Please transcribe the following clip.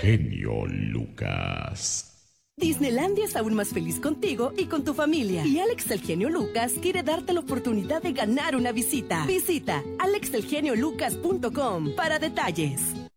Genio Lucas. Disneylandia es aún más feliz contigo y con tu familia. Y Alex el Genio Lucas quiere darte la oportunidad de ganar una visita. Visita alexelgeniolucas.com para detalles.